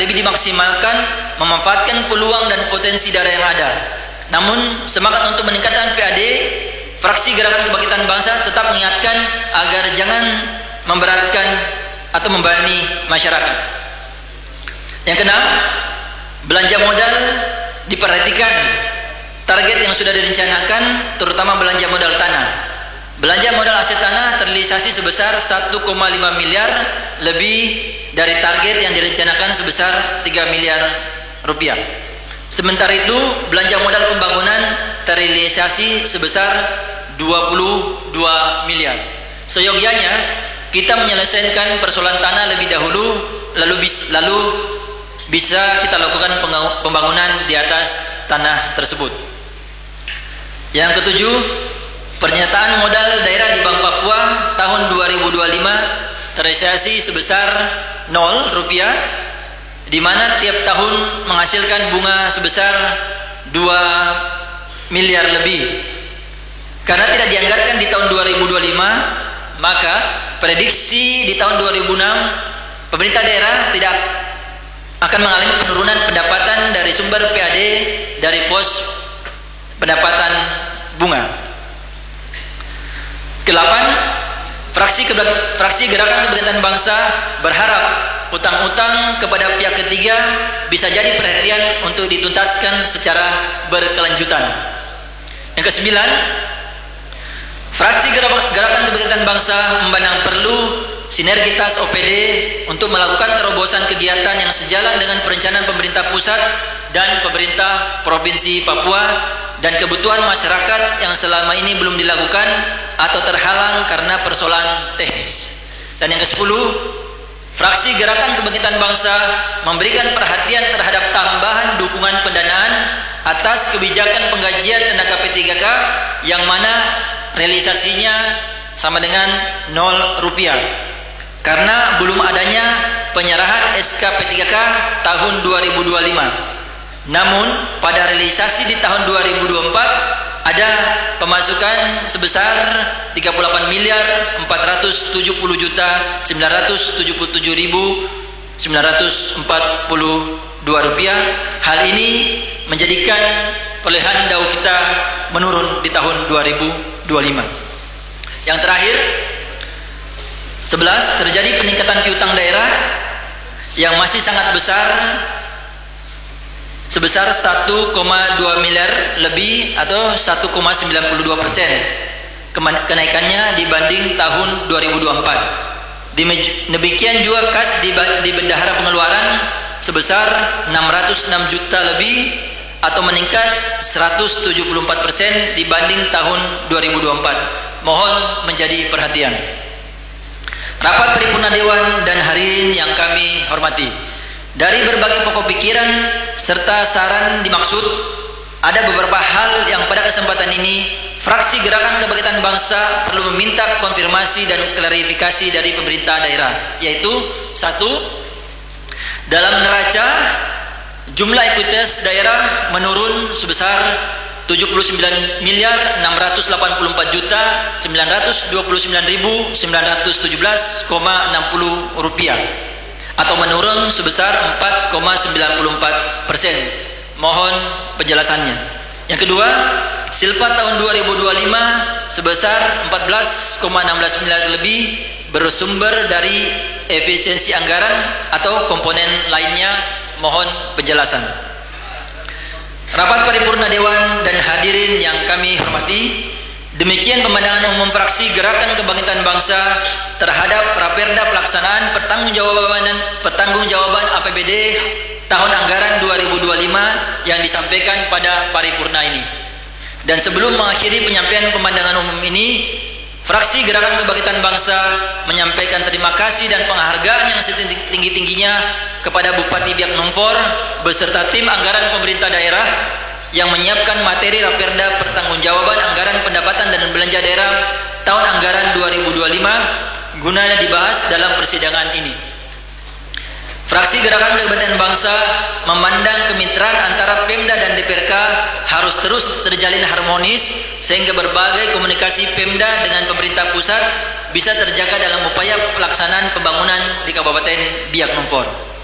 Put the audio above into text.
lebih dimaksimalkan memanfaatkan peluang dan potensi daerah yang ada. Namun semangat untuk meningkatkan PAD, fraksi Gerakan Kebangkitan Bangsa tetap mengingatkan agar jangan memberatkan atau membebani masyarakat. Yang keenam, belanja modal diperhatikan target yang sudah direncanakan, terutama belanja modal tanah. Belanja modal aset tanah terrealisasi sebesar 1,5 miliar lebih dari target yang direncanakan sebesar 3 miliar rupiah. Sementara itu, belanja modal pembangunan terrealisasi sebesar 22 miliar. Seyogianya kita menyelesaikan persoalan tanah lebih dahulu, lalu bisa kita lakukan pembangunan di atas tanah tersebut. Yang ketujuh, pernyataan modal daerah di Bank Papua tahun 2025 terrealisasi sebesar 0 rupiah, di mana tiap tahun menghasilkan bunga sebesar 2 miliar lebih. Karena tidak dianggarkan di tahun 2025, maka prediksi di tahun 2006 pemerintah daerah tidak akan mengalami penurunan pendapatan dari sumber PAD dari pos pendapatan bunga. Ke-8, fraksi Gerakan Kebangkitan Bangsa berharap utang-utang kepada pihak ketiga bisa jadi perhatian untuk dituntaskan secara berkelanjutan. Yang ke-9, fraksi Gerakan Kebangkitan Bangsa memandang perlu sinergitas OPD untuk melakukan terobosan kegiatan yang sejalan dengan perencanaan pemerintah pusat dan pemerintah Provinsi Papua dan kebutuhan masyarakat yang selama ini belum dilakukan atau terhalang karena persoalan teknis. Dan yang ke-10, fraksi Gerakan Kebangkitan Bangsa memberikan perhatian terhadap tambahan dukungan pendanaan atas kebijakan penggajian tenaga P3K yang mana realisasinya sama dengan 0 rupiah. Karena belum adanya penyerahan SK P3K tahun 2025. Namun pada realisasi di tahun 2024 ada pemasukan sebesar 38 miliar 470 juta 977.942 rupiah. Hal ini menjadikan perolehan DAU kita menurun di tahun 2025. Yang terakhir, 11, terjadi peningkatan piutang daerah yang masih sangat besar sebesar 1,2 miliar lebih atau 1,92%. Kenaikannya dibanding tahun 2024. Demikian juga kas di bendahara pengeluaran sebesar 606 juta lebih atau meningkat 174% dibanding tahun 2024. Mohon menjadi perhatian. Rapat Paripurna Dewan dan hadirin yang kami hormati, dari berbagai pokok pikiran serta saran dimaksud, ada beberapa hal yang pada kesempatan ini fraksi Gerakan Kebangkitan Bangsa perlu meminta konfirmasi dan klarifikasi dari pemerintah daerah, yaitu 1. Dalam neraca jumlah ekuitas daerah menurun sebesar 79 miliar 684 juta 929.917,60 rupiah atau menurun sebesar 4,94%. Mohon penjelasannya. Yang kedua, silpa tahun 2025 sebesar 14,16 miliar lebih bersumber dari efisiensi anggaran atau komponen lainnya. Mohon penjelasan. Rapat Paripurna Dewan dan hadirin yang kami hormati, demikian pemandangan umum fraksi Gerakan Kebangkitan Bangsa terhadap Raperda pelaksanaan pertanggungjawaban APBD tahun anggaran 2025 yang disampaikan pada paripurna ini. Dan sebelum mengakhiri penyampaian pemandangan umum ini, fraksi Gerakan Kebangkitan Bangsa menyampaikan terima kasih dan penghargaan yang setinggi-tingginya kepada Bupati Biak Numfor beserta tim anggaran pemerintah daerah yang menyiapkan materi Raperda pertanggungjawaban anggaran pendapatan dan belanja daerah tahun anggaran 2025 guna dibahas dalam persidangan ini. Fraksi Gerakan Kebangkitan Bangsa memandang kemitraan antara Pemda dan DPRK harus terus terjalin harmonis sehingga berbagai komunikasi Pemda dengan pemerintah pusat bisa terjaga dalam upaya pelaksanaan pembangunan di Kabupaten Biak Numfor.